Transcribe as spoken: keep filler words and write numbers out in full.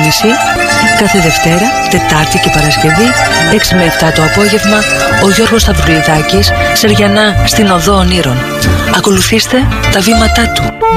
μισή, κάθε Δευτέρα, Τετάρτη και Παρασκευή, έξι με επτά το απόγευμα, ο Γιώργος Σταυρουλιδάκης, Σεριανά στην Οδό Ονείρων. Ακολουθήστε τα βήματά του.